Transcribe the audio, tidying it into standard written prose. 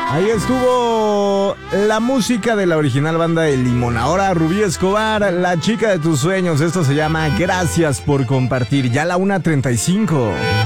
Ahí estuvo la música de la original banda de Limón. Ahora Rubí Escobar, la chica de tus sueños. Esto se llama Gracias por compartir. Ya la 1:35.